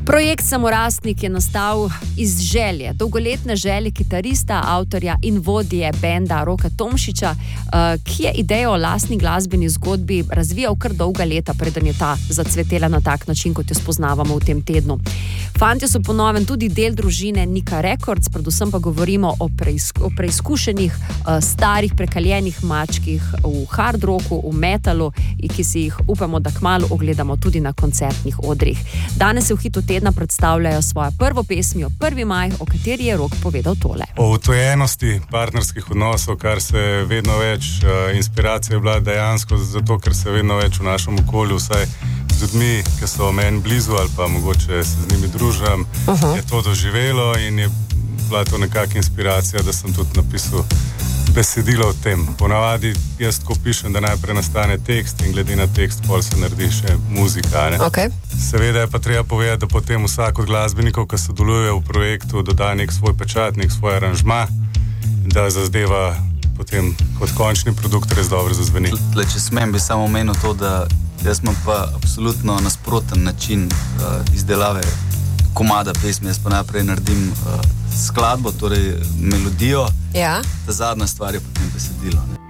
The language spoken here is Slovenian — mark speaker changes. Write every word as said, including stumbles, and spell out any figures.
Speaker 1: Projekt Samorastnik je nastal iz želje, dolgoletne želje kitarista, avtorja in vodje benda Roka Tomšiča, ki je idejo o lastni glasbeni zgodbi razvijal kar dolga leta, preden je ta zacvetela na tak način, kot jo spoznavamo v tem tednu. Fantje so po novem tudi del družine Nika Records, predvsem pa govorimo o, preizk o preizkušenih, starih, prekaljenih mačkih v hard rocku, v metalu, ki si jih upamo, da kmalu ogledamo tudi na koncertnih odrih. Danes se v hitu tedna predstavljajo svojo prvo pesmijo Prvi maj, o kateri je Rok povedal tole.
Speaker 2: O utojenosti partnerskih odnosov, kar se vedno več, uh, inspiracija je bila dejansko zato, ker se vedno več v našem okolju, vsaj z ljudmi, ki so meni blizu ali pa mogoče se z njimi družim, uh-huh. je to doživelo in je bila to nekakšna inspiracija, da sem tudi napisal besedilo o tem. Ponavadi jaz tako pišem, da najprej nastane tekst in glede na tekst pol se naredi še muzika. Ne?
Speaker 1: Okay.
Speaker 2: Seveda je pa treba povedati, da potem vsak od glasbenikov, ki sodeluje v projektu, doda nek svoj pečat, nek svoj aranžma, da zazdeva potem kot končni produkt res dobro zazveni.
Speaker 3: Tle, če smem, bi samo omenil to, da jaz imam pa absolutno nasproten način uh, izdelave komada pesmi. Jaz pa najprej naredim uh, skladbo, torej melodijo,
Speaker 1: ja.
Speaker 3: Ta zadnja stvar je potem besedilo. Ne?